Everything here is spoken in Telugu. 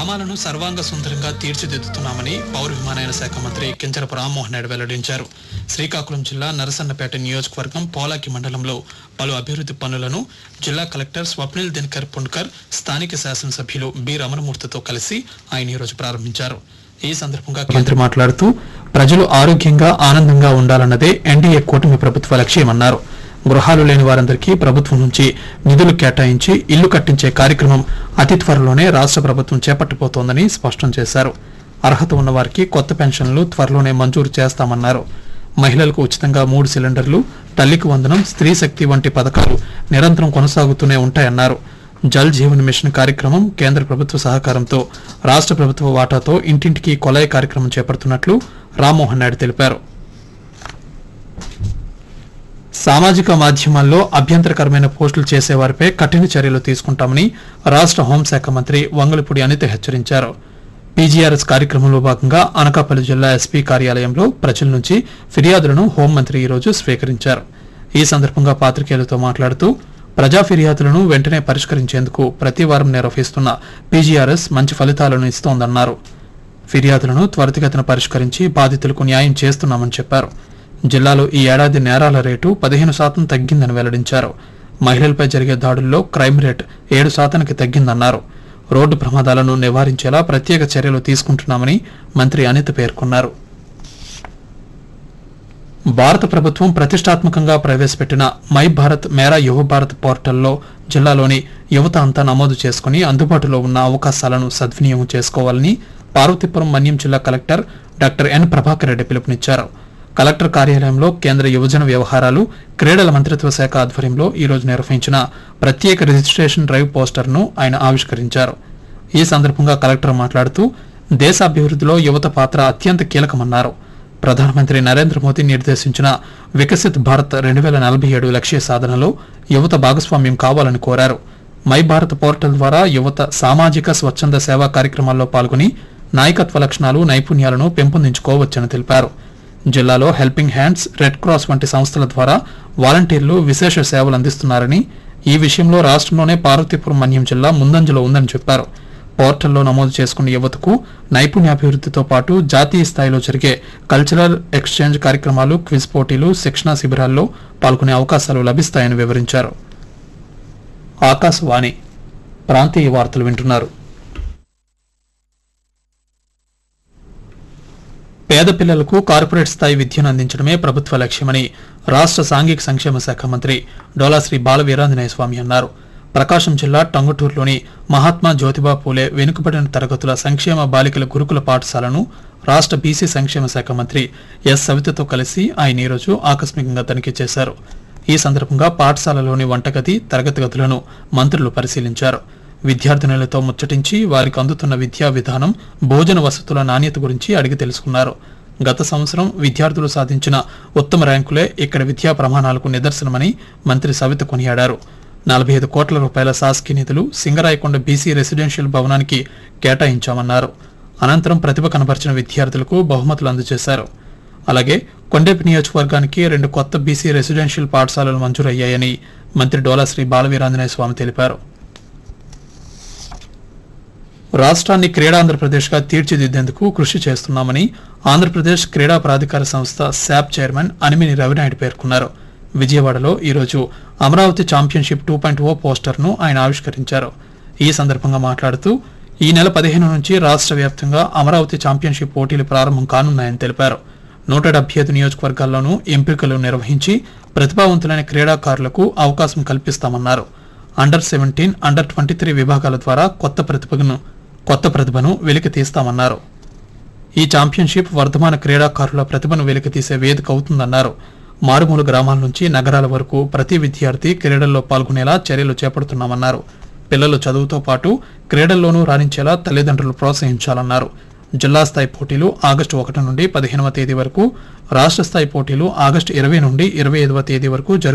గ్రామాలను సర్వాంగ సుందరంగా తీర్చిదిద్దుతున్నామని పౌర విమానయాన శాఖ మంత్రి కింజరపు రామ్మోహన్ నాయుడు వెల్లడించారు. శ్రీకాకుళం జిల్లా నరసన్నపేట నియోజకవర్గం పోలాకి మండలంలో పలు అభివృద్ధి పనులను జిల్లా కలెక్టర్ స్వప్నిల్ దినకర్ పుండ్కర్ స్థానిక శాసనసభ్యులు బి రమణమూర్తితో కలిసి ఆయన ఈ రోజు ప్రారంభించారు. ఈ సందర్భంగా మంత్రి మాట్లాడుతూ ప్రజలు ఆరోగ్యంగా ఆనందంగా ఉండాలన్నదే ఎన్డీఏ కూటమి ప్రభుత్వ లక్ష్యమన్నారు. గృహాలు లేని వారందరికీ ప్రభుత్వం నుంచి నిధులు కేటాయించి ఇల్లు కట్టించే కార్యక్రమం అతి త్వరలోనే రాష్ట్ర ప్రభుత్వం చేపట్టబోతోందని స్పష్టం చేశారు. అర్హత ఉన్న వారికి కొత్త పెన్షన్లు త్వరలోనే మంజూరు చేస్తామన్నారు. మహిళలకు ఉచితంగా 3 సిలిండర్లు, తల్లికి వందనం, స్త్రీ శక్తి వంటి పథకాలు నిరంతరం కొనసాగుతూనే ఉంటాయన్నారు. జల్ జీవన్ మిషన్ కార్యక్రమం కేంద్ర ప్రభుత్వ సహకారంతో రాష్ట్ర ప్రభుత్వ వాటాతో ఇంటింటికి కొలాయి కార్యక్రమం చేపడుతున్నట్లు రామ్మోహన్ నాయుడు తెలిపారు. సామాజిక మాధ్యమాల్లో అభ్యంతరకరమైన పోస్టులు చేసేవారిపై కఠిన చర్యలు తీసుకుంటామని రాష్ట్ర హోంశాఖ మంత్రి వంగలపూడి అనిత హెచ్చరించారు. పీజీఆర్ఎస్ కార్యక్రమంలో భాగంగా అనకాపల్లి జిల్లా ఎస్పీ కార్యాలయంలో ప్రజల నుంచి ఫిర్యాదులను హోంమంత్రి ఈరోజు స్వీకరించారు. ఈ సందర్భంగా పాత్రికేయులతో మాట్లాడుతూ ప్రజా ఫిర్యాదులను వెంటనే పరిష్కరించేందుకు ప్రతి వారం నిర్వహిస్తున్న పీజీఆర్ఎస్ మంచి ఫలితాలను ఇస్తోందన్నారు. ఫిర్యాదులను త్వరితగతిన పరిష్కరించి బాధితులకు న్యాయం చేస్తున్నామని చెప్పారు. జిల్లాలో ఈ ఏడాది నేరాల రేటు 15% తగ్గిందని వెల్లడించారు. మహిళలపై జరిగే దాడుల్లో క్రైమ్ రేట్ 7% తగ్గిందన్నారు. రోడ్డు ప్రమాదాలను నివారించేలా ప్రత్యేక చర్యలు తీసుకుంటున్నామని మంత్రి అనిత పేర్కొన్నారు. భారత ప్రభుత్వం ప్రతిష్టాత్మకంగా ప్రవేశపెట్టిన మై భారత్ మేరా యువ భారత్ పోర్టల్లో జిల్లాలోని యువత అంతా నమోదు చేసుకుని అందుబాటులో ఉన్న అవకాశాలను సద్వినియోగం చేసుకోవాలని పార్వతీపురం మన్యం జిల్లా collector doctor N Prabhakar Reddy పిలుపునిచ్చారు. కలెక్టర్ కార్యాలయంలో కేంద్ర యువజన వ్యవహారాలు, క్రీడల మంత్రిత్వ శాఖ ఆధ్వర్యంలో ఈ రోజు నిర్వహించిన ప్రత్యేక రిజిస్ట్రేషన్ డ్రైవ్ పోస్టర్ను ఆయన ఆవిష్కరించారు. ఈ సందర్భంగా కలెక్టర్ మాట్లాడుతూ దేశాభివృద్ధిలో యువత పాత్ర అత్యంత కీలకమన్నారు. ప్రధానమంత్రి నరేంద్ర మోదీ నిర్దేశించిన వికసిత్ భారత్ 2047 లక్ష్య సాధనలో యువత భాగస్వామ్యం కావాలని కోరారు. మై భారత్ పోర్టల్ ద్వారా యువత సామాజిక స్వచ్ఛంద సేవా కార్యక్రమాల్లో పాల్గొని నాయకత్వ లక్షణాలు, నైపుణ్యాలను పెంపొందించుకోవచ్చని తెలిపారు. జిల్లాలో హెల్పింగ్ హ్యాండ్స్, రెడ్ క్రాస్ వంటి సంస్థల ద్వారా వాలంటీర్లు విశేష సేవలు అందిస్తున్నారని, ఈ విషయంలో రాష్ట్రంలోనే పార్వతీపురం మన్యం జిల్లా ముందంజలో ఉందని చెప్పారు. పోర్టల్లో నమోదు చేసుకున్న యువతకు నైపుణ్యాభివృద్ధితో పాటు జాతీయ స్థాయిలో జరిగే కల్చరల్ ఎక్స్చేంజ్ కార్యక్రమాలు, క్విజ్ పోటీలు, శిక్షణా శిబిరాల్లో పాల్గొనే అవకాశాలు లభిస్తాయని వివరించారు. ఆకాశవాణి ప్రాంతీయ వార్తలు వింటున్నారు. పేద పిల్లలకు కార్పొరేట్ స్థాయి విద్యను అందించడమే ప్రభుత్వ లక్ష్యమని రాష్ట్ర సాంఘిక సంక్షేమ శాఖ మంత్రి డోలాశ్రీ బాలవీరాంజనేయ స్వామి అన్నారు. ప్రకాశం జిల్లా టంగుటూరులోని మహాత్మా జ్యోతిబా పూలే వెనుకబడిన తరగతుల సంక్షేమ బాలికల గురుకుల పాఠశాలను రాష్ట్ర బీసీ సంక్షేమ శాఖ మంత్రి ఎస్ సవితతో కలిసి ఆయన ఈరోజు ఆకస్మికంగా తనిఖీ చేశారు. ఈ సందర్భంగా పాఠశాలలోని వంటగది, తరగతి గదులను మంత్రులు పరిశీలించారు. విద్యార్థినులతో ముచ్చటించి వారికి అందుతున్న విద్యా విధానం, భోజన వసతుల నాణ్యత గురించి అడిగి తెలుసుకున్నారు. గత సంవత్సరం విద్యార్థులు సాధించిన ఉత్తమ ర్యాంకులే ఇక్కడ విద్యా ప్రమాణాలకు నిదర్శనమని మంత్రి సవిత కొనియాడారు. 45 కోట్ల రూపాయల శాసకీయ నిధులు సింగరాయకొండ బీసీ రెసిడెన్షియల్ భవనానికి కేటాయించామన్నారు. అనంతరం ప్రతిభ కనబర్చిన విద్యార్థులకు బహుమతులు అందజేశారు. అలాగే కొండేపి నియోజకవర్గానికి 2 కొత్త బీసీ రెసిడెన్షియల్ పాఠశాలలు మంజూరయ్యాయని మంత్రి డోలాశ్రీ బాలవీరాంజనేయ స్వామి తెలిపారు. రాష్ట్రాన్ని క్రీడాంధ్రప్రదేశ్గా తీర్చిదిద్దేందుకు కృషి చేస్తున్నామని ఆంధ్రప్రదేశ్ క్రీడా ప్రాధికార సంస్థ శాప్ చైర్మన్ అనిమిని రవినాయుడు పేర్కొన్నారు. విజయవాడలో ఈరోజు అమరావతి ఛాంపియన్షిప్ 2.0 పోస్టర్ను ఆయన ఆవిష్కరించారు. ఈ సందర్భంగా మాట్లాడుతూ ఈ నెల 15 నుంచి రాష్ట్ర వ్యాప్తంగా అమరావతి ఛాంపియన్షిప్ పోటీలు ప్రారంభం కానున్నాయని తెలిపారు. 175 నియోజకవర్గాల్లోనూ ఎంపికలు నిర్వహించి ప్రతిభావంతులైన క్రీడాకారులకు అవకాశం కల్పిస్తామన్నారు. అండర్ 17, అండర్ 23 విభాగాల ద్వారా కొత్త ప్రతిభను వెలికి తీస్తామన్నారు. ఈ ఛాంపియన్షిప్ వర్ధమాన క్రీడాకారుల ప్రతిభను వెలికితీసే వేదిక అవుతుందన్నారు. మారుమూల గ్రామాల నుంచి నగరాల వరకు ప్రతి విద్యార్థి క్రీడల్లో పాల్గొనేలా చర్యలు చేపడుతున్నామన్నారు. పిల్లలు చదువుతో పాటు క్రీడల్లోనూ రాణించేలా తల్లిదండ్రులు ప్రోత్సహించాలన్నారు. జిల్లా స్థాయి పోటీలు ఆగస్టు 1 నుండి 15వ తేదీ వరకు, రాష్ట్ర స్థాయి పోటీలు ఆగస్టు 20 నుండి 25వ తేదీ వరకు